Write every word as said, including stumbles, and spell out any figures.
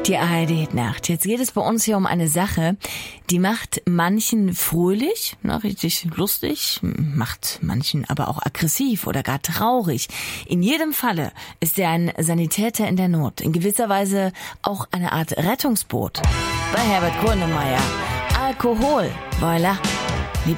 Die A R D-Nacht. Jetzt geht es bei uns hier um eine Sache, die macht manchen fröhlich, na, richtig lustig, macht manchen aber auch aggressiv oder gar traurig. In jedem Falle ist er ein Sanitäter in der Not, in gewisser Weise auch eine Art Rettungsboot. Bei Herbert Grönemeyer. Alkohol, voilà.